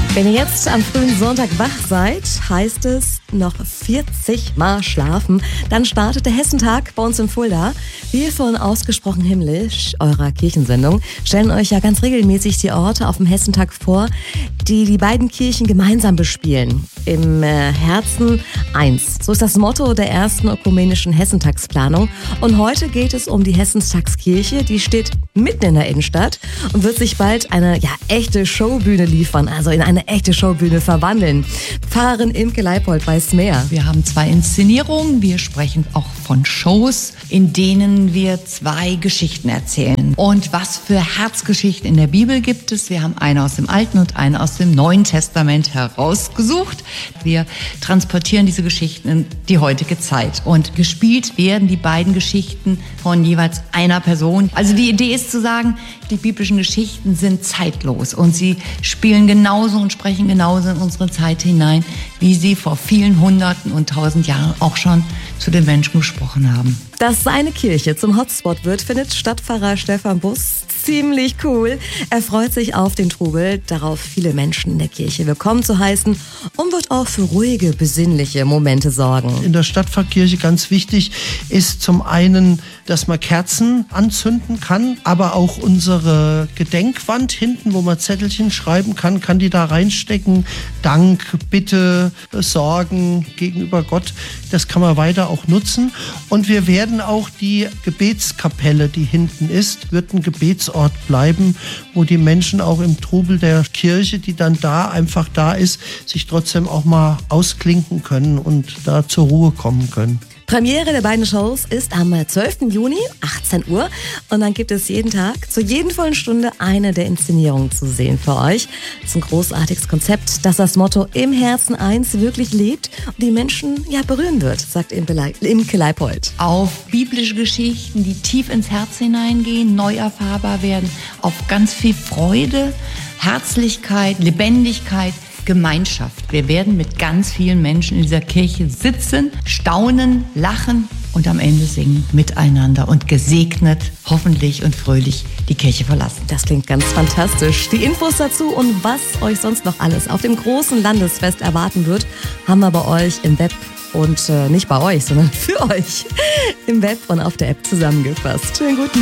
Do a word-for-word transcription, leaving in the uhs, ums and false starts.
Wenn ihr jetzt am frühen Sonntag wach seid, heißt es noch vierzig Mal schlafen. Dann startet der Hessentag bei uns in Fulda. Wir von Ausgesprochen Himmlisch, eurer Kirchensendung, stellen euch ja ganz regelmäßig die Orte auf dem Hessentag vor, die die beiden Kirchen gemeinsam bespielen. Im äh, Herzen eins. So ist das Motto der ersten ökumenischen Hessentagsplanung. Und heute geht es um die Hessenstagskirche. Die steht mitten in der Innenstadt und wird sich bald eine ja, echte Showbühne liefern, also in eine echte Showbühne verwandeln. Pfarrerin Imke Leipold weiß mehr. Wir haben zwei Inszenierungen. Wir sprechen auch von Shows, in denen wir zwei Geschichten erzählen. Und was für Herzgeschichten in der Bibel gibt es? Wir haben eine aus dem Alten und eine aus dem Neuen Testament herausgesucht. Wir transportieren diese Geschichten in die heutige Zeit. Und gespielt werden die beiden Geschichten von jeweils einer Person. Also die Idee ist zu sagen, die biblischen Geschichten sind zeitlos und sie spielen genauso und sprechen genauso in unsere Zeit hinein, wie sie vor vielen Hunderten und tausend Jahren auch schon zu den Menschen gesprochen haben. Dass seine Kirche zum Hotspot wird, findet Stadtpfarrer Stefan Bus ziemlich cool. Er freut sich auf den Trubel, darauf viele Menschen in der Kirche willkommen zu heißen und wird auch für ruhige, besinnliche Momente sorgen. In der Stadtpfarrkirche ganz wichtig ist zum einen, dass man Kerzen anzünden kann, aber auch unsere Gedenkwand hinten, wo man Zettelchen schreiben kann, kann die da reinstecken. Dank, Bitte, Sorgen gegenüber Gott, das kann man weiter auch nutzen. Und wir werden auch die Gebetskapelle, die hinten ist, wird ein Gebetsort bleiben, wo die Menschen auch im Trubel der Kirche, die dann da einfach da ist, sich trotzdem auch mal ausklinken können und da zur Ruhe kommen können. Premiere der beiden Shows ist am zwölften Juni, achtzehn Uhr. Und dann gibt es jeden Tag, zu jeden vollen Stunde, eine der Inszenierungen zu sehen für euch. Das ist ein großartiges Konzept, das das Motto im Herzen eins wirklich lebt und die Menschen ja berühren wird, sagt Imke Leipold. Auf biblische Geschichten, die tief ins Herz hineingehen, neu erfahrbar werden, auf ganz viel Freude, Herzlichkeit, Lebendigkeit, Gemeinschaft. Wir werden mit ganz vielen Menschen in dieser Kirche sitzen, staunen, lachen und am Ende singen miteinander und gesegnet, hoffentlich und fröhlich die Kirche verlassen. Das klingt ganz fantastisch. Die Infos dazu und was euch sonst noch alles auf dem großen Landesfest erwarten wird, haben wir bei euch im Web und äh, nicht bei euch, sondern für euch im Web und auf der App zusammengefasst. Schönen guten